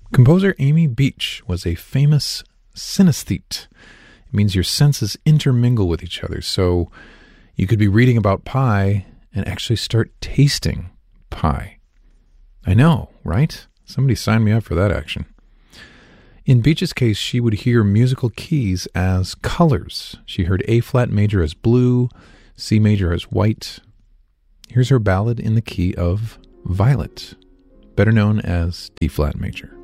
Composer Amy Beach was a famous synesthete. It means your senses intermingle with each other. So you could be reading about pie and actually start tasting pie. I know, right? Somebody signed me up for that action. In Beach's case, she would hear musical keys as colors. She heard A-flat major as blue, C major as white. Here's her ballad in the key of Violet, better known as D-flat major.